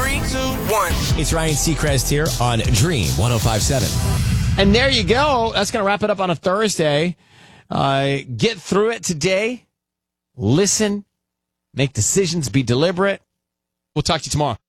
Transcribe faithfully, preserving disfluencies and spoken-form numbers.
Three, two, one. It's Ryan Seacrest here on Dream one oh five point seven. And there you go. That's going to wrap it up on a Thursday. Uh, get through it today. Listen. Make decisions. Be deliberate. We'll talk to you tomorrow.